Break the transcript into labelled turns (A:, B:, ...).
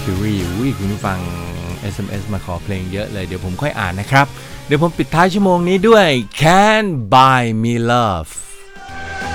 A: Mercury คุณผู้ฟัง SMS มาขอเพลงเยอะเลยเดี๋ยวผมค่อยอ่านนะครับเดี๋ยวผมปิดท้ายชั่วโมงนี้ด้วย Can't Buy Me Love